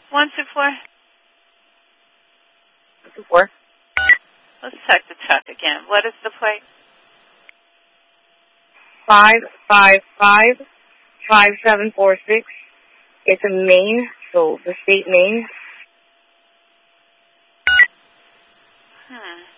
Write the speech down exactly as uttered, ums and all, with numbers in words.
One two four. Two four. Let's check the truck again. What is the plate? Five five five five seven four six. It's in Maine, so the state Maine. Hmm.